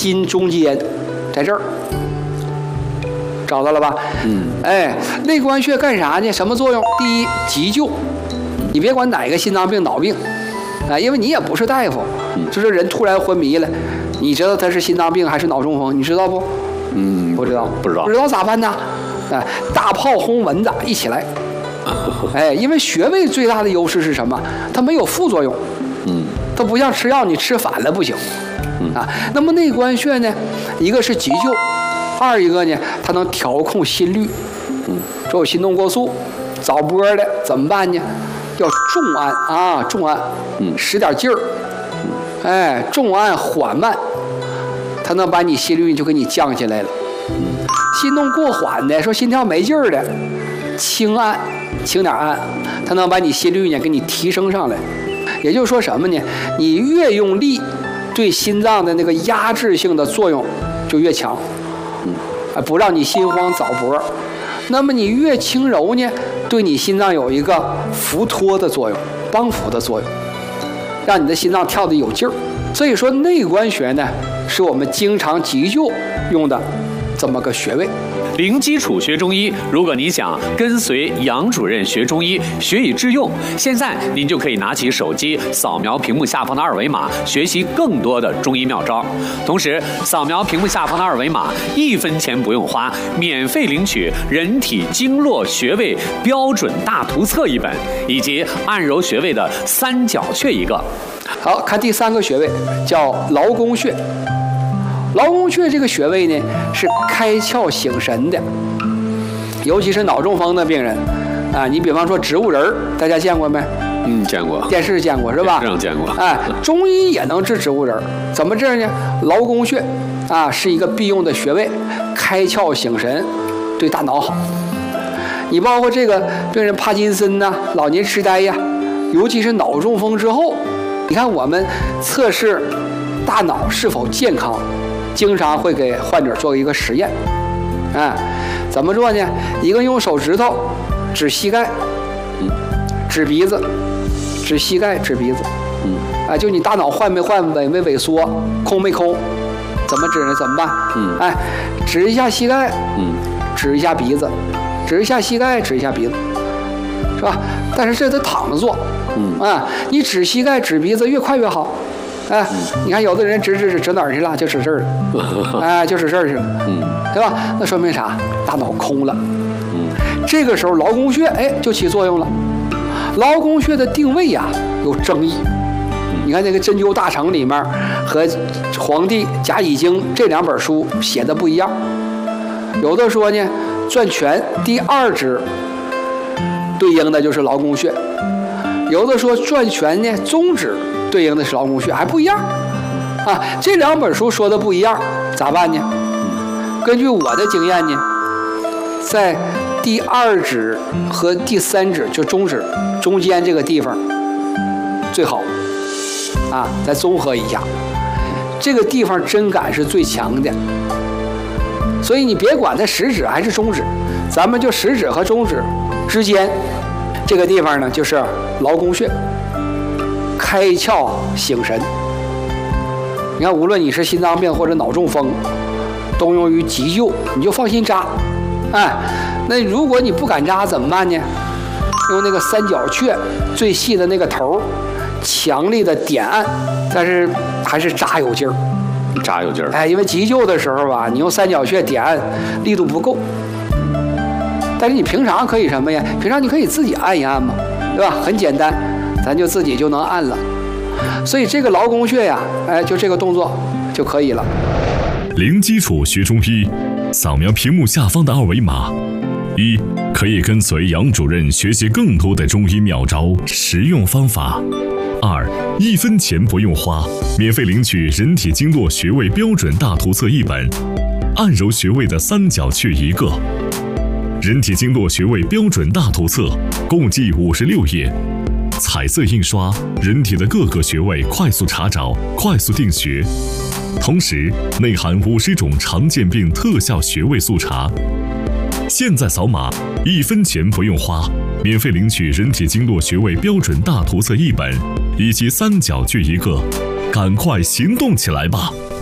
心中间，在这儿。找到了吧？哎，内关穴干啥呢？什么作用？第一，急救。你别管哪个心脏病、脑病，啊，因为你也不是大夫，就是人突然昏迷了，你知道他是心脏病还是脑中风？你知道不？不知道，不知道咋办呢？哎，大炮轰蚊子一起来。哎，因为穴位最大的优势是什么？它没有副作用。它不像吃药，你吃反了不行。啊，那么内关穴呢？一个是急救。二一个呢，它能调控心率，说有心动过速、早搏的怎么办呢？要重按啊，重按，使点劲儿，哎，重按缓慢，它能把你心率就给你降下来了。心动过缓的，说心跳没劲儿的，轻按，轻点按，它能把你心率呢给你提升上来。也就是说什么呢？你越用力，对心脏的那个压制性的作用就越强。不让你心慌早搏，那么你越轻柔呢，对你心脏有一个扶托的作用，帮扶的作用，让你的心脏跳得有劲儿。所以说内关穴呢，是我们经常急救用的这么个穴位。 零基础学中医，如果你想跟随杨主任学中医，学以致用，现在您就可以拿起手机扫描屏幕下方的二维码，学习更多的中医妙招。同时，扫描屏幕下方的二维码，1分钱不用花，免费领取人体经络穴位标准大图册1本，以及按揉穴位的3角穴1个。 好，看第3个穴位叫劳宫穴。劳宫穴这个穴位呢，是开窍醒神的，尤其是脑中风的病人啊。你比方说植物人，大家见过没？ 见过， 电视见过是吧？ 电视上见过。 哎，中医也能治植物人，怎么治呢？劳宫穴啊，是一个必用的穴位，开窍醒神，对大脑好。你包括这个病人帕金森呐、老年痴呆呀，尤其是脑中风之后，你看我们测试大脑是否健康。经常会给患者做一个实验，怎么做呢？一个用手指头指膝盖，指鼻子，指膝盖，指鼻子，就你大脑换没换，萎没萎缩，空没空，怎么指呢？怎么办？指一下膝盖，指一下鼻子，指一下膝盖，指一下鼻子，是吧？但是这得躺着做，你指膝盖、指鼻子越快越好。你看有的人指哪儿去了？就指这儿了，就指这儿去了，对吧？那说明啥？大脑空了。这个时候劳宫穴就起作用了。劳宫穴的定位呀有争议。你看那个《针灸大成》里面和《黄帝甲乙经》这2本书写的不一样。有的说呢，转拳第2指对应的就是劳宫穴；有的说转拳呢中指对应的是劳宫穴，还不一样啊！这2本书说的不一样，咋办呢？根据我的经验呢，在第2指和第3指，就中指中间这个地方最好啊，再综合一下，这个地方针感是最强的。所以你别管它食指还是中指，咱们就食指和中指之间这个地方呢，就是劳宫穴。开窍醒神，你看，无论你是心脏病或者脑中风，都用于急救，你就放心扎。那如果你不敢扎怎么办呢？用那个3角穴最细的那个头，强力的点按，但是还是扎有劲儿， 扎有劲儿。 因为急救的时候吧，你用3角穴点按力度不够，但是你平常可以什么呀？平常你可以自己按一按嘛，对吧？很简单。咱就自己就能按了，所以这个劳宫穴呀，就这个动作就可以了。 零基础学中医，扫描屏幕下方的2维码，1可以跟随杨主任学习更多的中医妙招、实用方法；2 1分钱不用花，免费领取人体经络穴位标准大图册1本，按揉穴位的3角穴1个。人体经络穴位标准大图册共计56页。彩色印刷，人体的各个穴位快速查找，快速定穴，同时内含50种常见病特效穴位速查。现在扫码，1分钱不用花，免费领取人体经络穴位标准大图册1本，以及3角穴1个，赶快行动起来吧！